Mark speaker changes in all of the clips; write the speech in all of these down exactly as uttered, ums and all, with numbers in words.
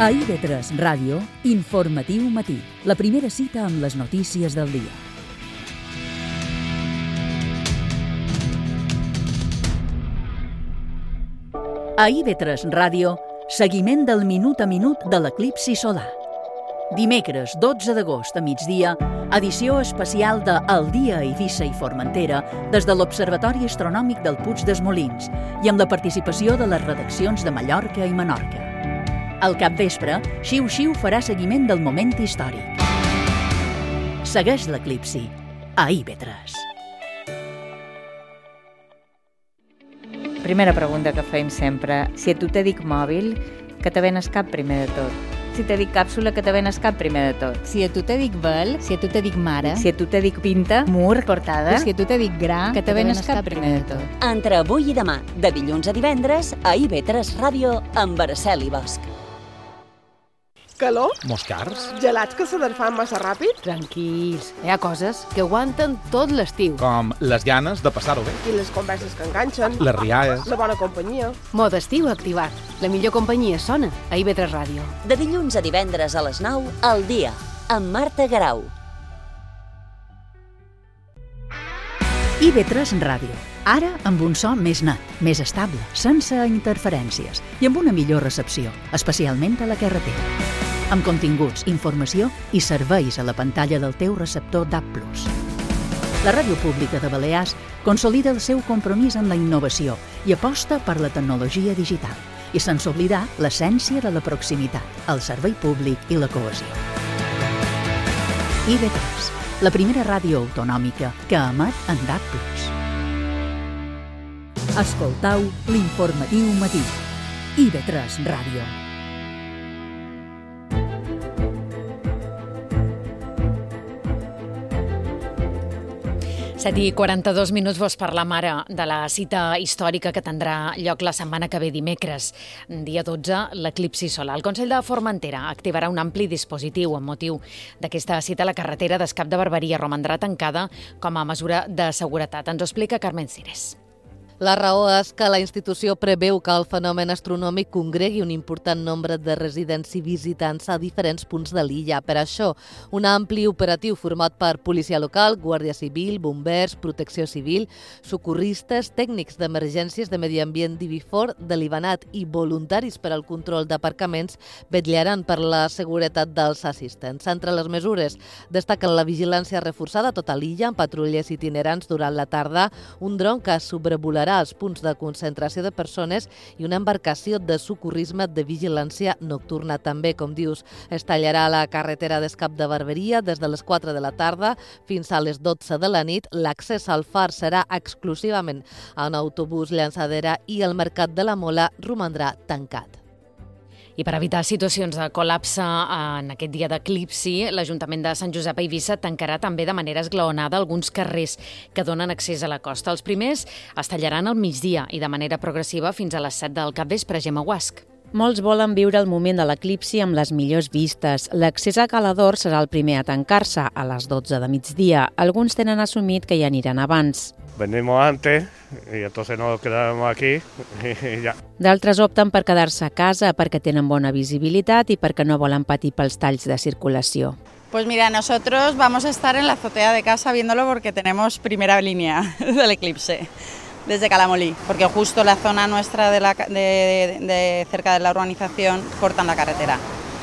Speaker 1: A I V tres Ràdio, Informatiu Matí, la primera cita amb les notícies del dia. A I V tres Ràdio, seguiment del minut a minut de l'eclipsi solar. Dimecres dotze d'agost a migdia, edició especial de El dia a Eivissa i Formentera des de l'Observatori Astronòmic del Puig dels Molins i amb la participació de les redaccions de Mallorca i Menorca. Al capvespre, Xiu Xiu farà seguiment del moment històric. Segueix l'eclipsi a I V tres.
Speaker 2: Primera pregunta que fem sempre. Si a tu te dic mòbil, que te venes cap primer de tot? Si te dic càpsula, que te venes cap primer de tot?
Speaker 3: Si a tu te dic vel, si a tu te dic mare,
Speaker 2: Si a tu te dic pinta, mur, portada,
Speaker 3: si a tu te dic gra,
Speaker 2: que te venes cap primer de tot?
Speaker 4: Entre avui i demà, de dilluns a divendres, a I V tres Ràdio amb Araceli Bosch.
Speaker 5: Calor?
Speaker 6: Moscars?
Speaker 5: Gelats que s'aderfan massa ràpid?
Speaker 7: Tranquils, hi ha coses que aguanten tot l'estiu.
Speaker 6: Com les ganes de passar-ho bé.
Speaker 5: I les converses que enganxen?
Speaker 6: Les rialles.
Speaker 5: La bona companyia?
Speaker 7: Mode estiu activat. La millor companyia sona a I V tres Ràdio.
Speaker 4: De dilluns a divendres a les nou, al dia, amb Marta Garau.
Speaker 1: I V tres Ràdio. Ara amb un so més net, més estable, sense interferències i amb una millor recepció, especialment a la carretera. Amb continguts, informació i serveis a la pantalla del teu receptor D A B plus. La Ràdio Pública de Balears consolida el seu compromís amb la innovació i aposta per la tecnologia digital, i sense oblidar l'essència de la proximitat, el servei públic i la cohesió. I V tres, la primera ràdio autonòmica que emet en D A B plus. Escoltau l'Informatiu Matí. I V tres Ràdio.
Speaker 8: set i quaranta-dos minuts vos parlam ara de la cita històrica que tindrà lloc la setmana que ve dimecres, dia dotze, l'eclipsi solar. El Consell de Formentera activarà un ampli dispositiu amb motiu d'aquesta cita. La carretera d'Escap de Barberia romandrà tancada com a mesura de seguretat. Ens ho explica Carmen Cires.
Speaker 9: La raó és que la institució preveu que el fenomen astronòmic congregui un important nombre de residents i visitants a diferents punts de l'illa. Per això, un ampli operatiu format per policia local, guàrdia civil, bombers, protecció civil, socorristes, tècnics d'emergències de medi ambient d'Ibifor, de l'Ibanat i voluntaris per al control d'aparcaments vetllaran per la seguretat dels assistents. Entre les mesures destaquen la vigilància reforçada a tota l'illa amb patrulles itinerants durant la tarda, un dron que sobrevolarà als punts de concentració de persones i una embarcació de socorrisme de vigilància nocturna. També, com dius, es tallarà la carretera d'Escap de Barberia des de les quatre de la tarda fins a les dotze de la nit. L'accés al far serà exclusivament en autobús llançadera i el mercat de la Mola romandrà tancat.
Speaker 8: I per evitar situacions de col·lapse en aquest dia d'eclipsi, l'Ajuntament de Sant Josep a Eivissa tancarà també de manera esglaonada alguns carrers que donen accés a la costa. Els primers es tallaran al migdia i de manera progressiva fins a les set del capvespre. Gemma Guasc.
Speaker 2: Molts volen viure el moment de l'eclipsi amb les millors vistes. L'accés a Calador serà el primer a tancar-se a les dotze de migdia. Alguns tenen assumit que hi aniran abans.
Speaker 10: Venimos antes y entonces nos quedamos aquí y ya.
Speaker 2: D'altres opten per quedar-se a casa perquè tenen bona visibilitat i perquè no volen patir pels talls de circulació.
Speaker 11: Pues mira, nosotros vamos a estar en la azotea de casa viéndolo porque tenemos primera línea del eclipse desde Calamolí, porque justo la zona nuestra de, la, de, de, de cerca de la urbanización cortan la carretera.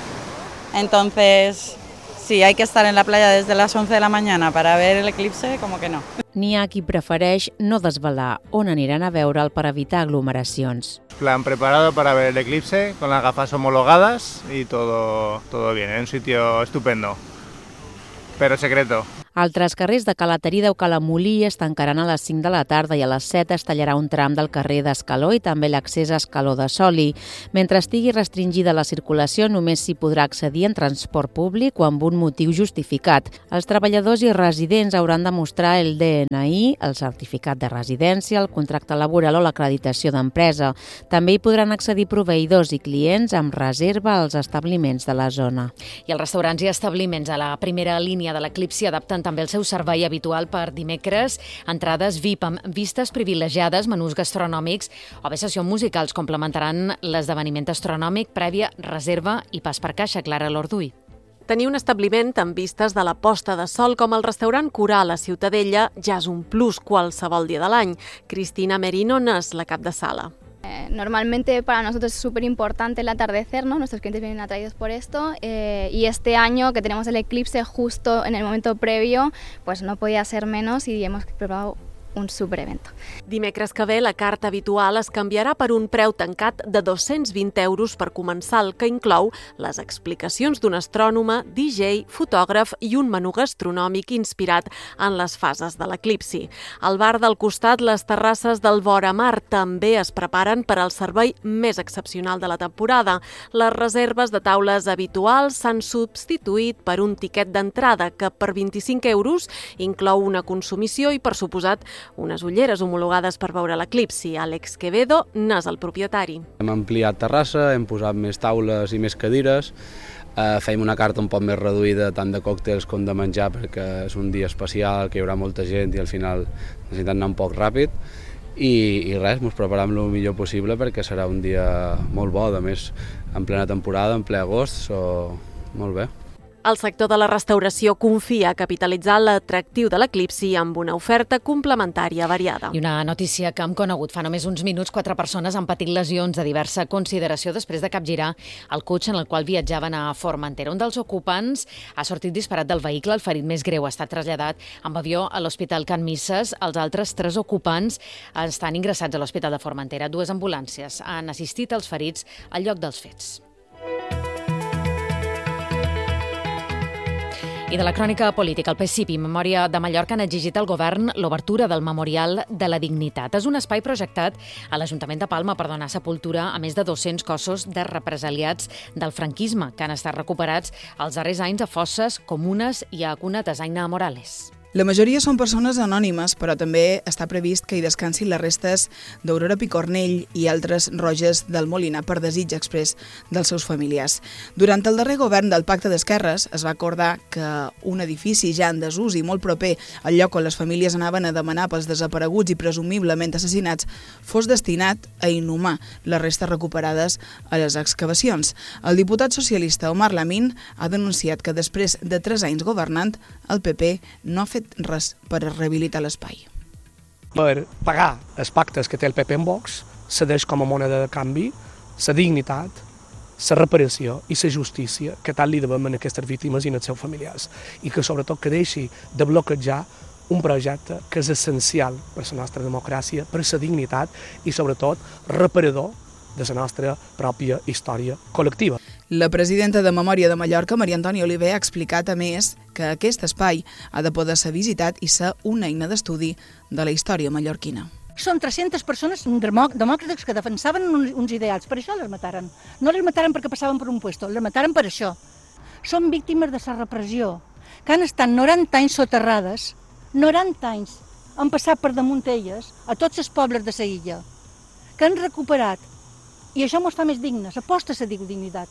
Speaker 11: Entonces, si hay que estar en la playa desde las once de la mañana para ver el eclipse, como que no.
Speaker 2: N'hi ha qui prefereix no desvelar on aniran a veure'l per evitar aglomeracions.
Speaker 12: Plan preparado para ver el eclipse, con las gafas homologadas y todo, todo bien, en un sitio estupendo, pero secreto.
Speaker 2: Altres carrers de Calaterida o Calamolí es tancaran a les cinc de la tarda i a les set es tallarà un tram del carrer d'Escaló i també l'accés a Escaló de Soli. Mentre estigui restringida la circulació, només s'hi podrà accedir en transport públic o amb un motiu justificat. Els treballadors i residents hauran de mostrar el D N I, el certificat de residència, el contracte laboral o l'acreditació d'empresa. També hi podran accedir proveïdors i clients amb reserva als establiments de la zona.
Speaker 8: I els restaurants i establiments a la primera línia de l'eclipsi adapten també el seu servei habitual per dimecres, entrades V I P amb vistes privilegiades, menús gastronòmics o bé sessions musicals complementaran l'esdeveniment astronòmic prèvia reserva i pas per caixa. Clara Lorduy.
Speaker 13: Tenir un establiment amb vistes de la posta de sol com el restaurant Coral a Ciutadella ja és un plus qualsevol dia de l'any. Cristina Merino n'és la cap de sala.
Speaker 14: Eh, normalmente para nosotros es súper importante el atardecer, ¿no? Nuestros clientes vienen atraídos por esto eh, y este año que tenemos el eclipse justo en el momento previo, pues no podía ser menos y hemos preparado un superevento.
Speaker 13: Dimecres que ve la carta habitual es canviarà per un preu tancat de dos-cents vint euros per començar, el que inclou les explicacions d'un astrònoma, D J, fotògraf i un menú gastronòmic inspirat en les fases de l'eclipsi. Al bar del costat, les terrasses del Vora Mar també es preparen per al servei més excepcional de la temporada. Les reserves de taules habituals s'han substituït per un tiquet d'entrada que per vint-i-cinc euros inclou una consumició i, per suposat, unes ulleres homologades per veure l'eclipsi. Àlex Quevedo n'és el propietari.
Speaker 15: Hem ampliat terrassa, hem posat més taules i més cadires, eh, fem una carta un poc més reduïda tant de còctels com de menjar perquè és un dia especial, que hi haurà molta gent i al final necessitem anar un poc ràpid i, i res, ens preparem el millor possible perquè serà un dia molt bo, a més en plena temporada, en ple agost, so, molt bé.
Speaker 13: El sector de la restauració confia a capitalitzar l'atractiu de l'eclipsi amb una oferta complementària variada.
Speaker 8: I una notícia que hem conegut fa només uns minuts, quatre persones han patit lesions de diversa consideració després de capgirar el cotxe en el qual viatjaven a Formentera. Un dels ocupants ha sortit disparat del vehicle, el ferit més greu ha estat traslladat amb avió a l'Hospital Can Misses. Els altres tres ocupants estan ingressats a l'Hospital de Formentera. Dues ambulàncies han assistit als ferits al lloc dels fets. I de la crònica política, el P S I P i Memòria de Mallorca han exigit al govern l'obertura del Memorial de la Dignitat. És un espai projectat a l'Ajuntament de Palma per donar sepultura a més de dos-cents cossos de represaliats del franquisme que han estat recuperats els darrers anys a fosses comunes i a cunetes. Aina Morales.
Speaker 16: La majoria són persones anònimes, però també està previst que hi descansin les restes d'Aurora Picornell i altres Roges del Molina per desig exprés dels seus familiars. Durant el darrer govern del Pacte d'Esquerres es va acordar que un edifici ja en desús i molt proper al lloc on les famílies anaven a demanar pels desapareguts i presumiblement assassinats fos destinat a inhumar les restes recuperades a les excavacions. El diputat socialista Omar Lamín ha denunciat que després de tres anys governant, el P P no ha fet res per rehabilitar l'espai.
Speaker 17: Per pagar els pactes que té el P P en Vox, cedeix com a moneda de canvi la dignitat, la reparació i la justícia que tant li devem a aquestes víctimes i als seus familiars. I que sobretot que deixi de bloquejar un projecte que és essencial per a la nostra democràcia, per a la dignitat i sobretot reparador de la nostra pròpia història col·lectiva.
Speaker 16: La presidenta de Memòria de Mallorca, Maria Antònia Oliver, ha explicat, a més, que aquest espai ha de poder ser visitat i ser una eina d'estudi de la història mallorquina.
Speaker 18: Són tres-centes persones demòcrates que defensaven uns ideals, per això les mataren. No les mataren perquè passaven per un puesto, les mataren per això. Són víctimes de la repressió, que han estat noranta anys soterrades, noranta anys han passat per damunt elles a tots els pobles de la illa, que han recuperat, i això ens fa més dignes, aposta a la dignitat.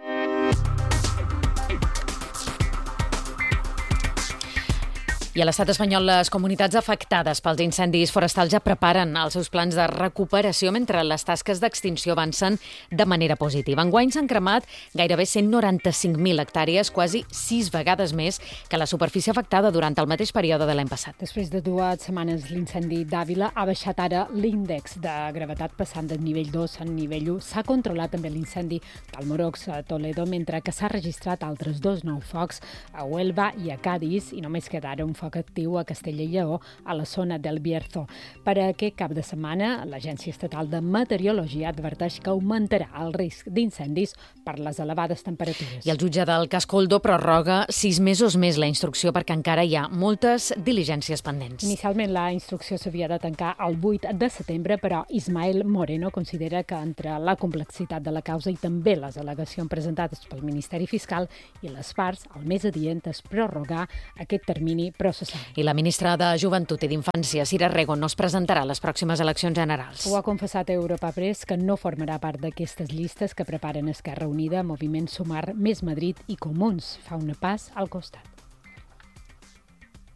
Speaker 8: I a l'estat espanyol, les comunitats afectades pels incendis forestals ja preparen els seus plans de recuperació mentre les tasques d'extinció avancen de manera positiva. Enguany s'han cremat gairebé cent noranta-cinc mil hectàrees, quasi sis vegades més que la superfície afectada durant el mateix període de l'any passat.
Speaker 19: Després de dues setmanes, l'incendi d'Àvila ha baixat ara l'índex de gravetat, passant del nivell dos al nivell u. S'ha controlat també l'incendi del Morocs a Toledo, mentre que s'ha registrat altres dos nous focs a Huelva i a Cádiz, i només queda ara un foc actiu a Castella i Lleó, a la zona del Bierzo. Per a aquest cap de setmana, l'Agència Estatal de Meteorologia adverteix que augmentarà el risc d'incendis per les elevades temperatures.
Speaker 8: I el jutge del cas Coldo prorroga sis mesos més la instrucció perquè encara hi ha moltes diligències pendents.
Speaker 19: Inicialment la instrucció s'havia de tancar el vuit de setembre, però Ismael Moreno considera que entre la complexitat de la causa i també les al·legacions presentades pel Ministeri Fiscal i les parts, el més adient és prorrogar aquest termini processal.
Speaker 8: I la ministra de Joventut i d'Infància, Sira Rego, no es presentarà a les pròximes eleccions generals.
Speaker 19: Ho ha confessat a Europa Press, que no formarà part d'aquestes llistes que preparen Esquerra Unida, Moviment Sumar, Més Madrid i Comuns. Fa un pas al costat.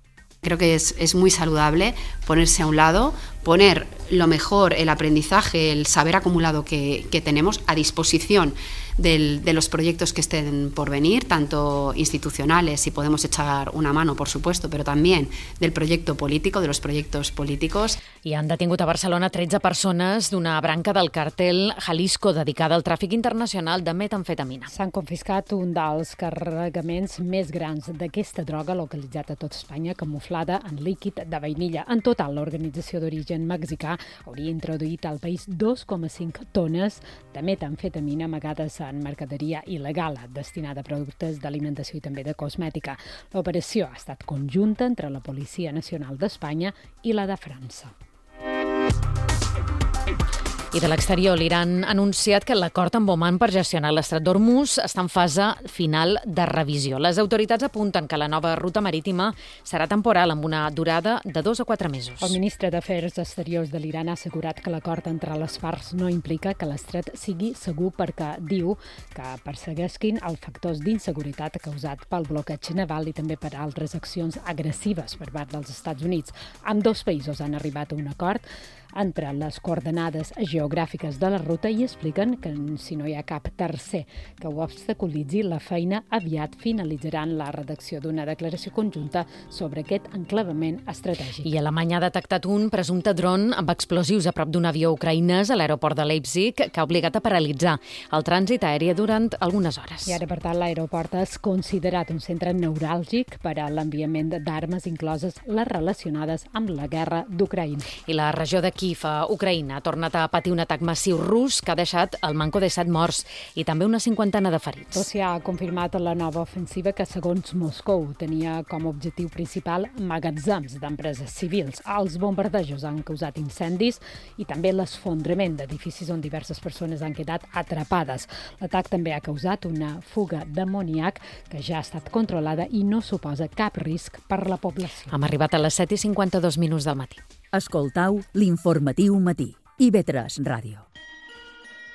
Speaker 7: Creo que es, es muy saludable ponerse a un lado, poner lo mejor, el aprendizaje, el saber acumulado que, que tenemos a disposición del, de los proyectos que estén por venir, tanto institucionales, si podemos echar una mano, por supuesto, però també del projecte polític, de los proyectos políticos.
Speaker 8: I han detingut a Barcelona tretze persones d'una branca del càrtel Jalisco dedicada al tràfic internacional de metamfetamina.
Speaker 19: S'han confiscat un dels carregaments més grans d'aquesta droga localitzat a tot Espanya, camuflada en líquid de vainilla. En total, l'organització d'origen mexicà hauria introduït al país dos coma cinc tones de metamfetamina amagades en mercaderia il·legal destinada a productes d'alimentació i també de cosmètica. L'operació ha estat conjunta entre la Policia Nacional d'Espanya i la de França.
Speaker 8: I de l'exterior, l'Iran ha anunciat que l'acord amb Oman per gestionar l'estret d'Hormuz està en fase final de revisió. Les autoritats apunten que la nova ruta marítima serà temporal, amb una durada de dos a quatre mesos.
Speaker 19: El ministre d'Afers Exteriors de l'Iran ha assegurat que l'acord entre les parts no implica que l'estret sigui segur perquè diu que persegueixin els factors d'inseguretat causat pel bloqueig naval i també per altres accions agressives per part dels Estats Units. Ambdós països han arribat a un acord entre les coordenades geogràfiques de la ruta i expliquen que si no hi ha cap tercer que ho obstaculitzi, la feina aviat finalitzaran la redacció d'una declaració conjunta sobre aquest enclavament estratègic.
Speaker 8: I Alemanya ha detectat un presumpte dron amb explosius a prop d'un avió ucraïnès a l'aeroport de Leipzig que ha obligat a paralitzar el trànsit aeri durant algunes hores.
Speaker 19: I ara, per tant, l'aeroport és considerat un centre neuràlgic per a l'enviament d'armes, incloses les relacionades amb la guerra d'Ucraïna.
Speaker 8: I la regió de Kíev, a Ucraïna, ha tornat a patir un atac massiu rus que ha deixat el manco de set morts i també una cinquantena de ferits.
Speaker 19: Rússia ha confirmat la nova ofensiva que, segons Moscou, tenia com a objectiu principal magatzems d'empreses civils. Els bombardejos han causat incendis i també l'esfondrament d'edificis on diverses persones han quedat atrapades. L'atac també ha causat una fuga d'amoníac que ja ha estat controlada i no suposa cap risc per la població.
Speaker 8: Hem arribat a les set i cinquanta-dos minuts del matí.
Speaker 1: Escoltau l'informatiu matí. I ve tres Ràdio.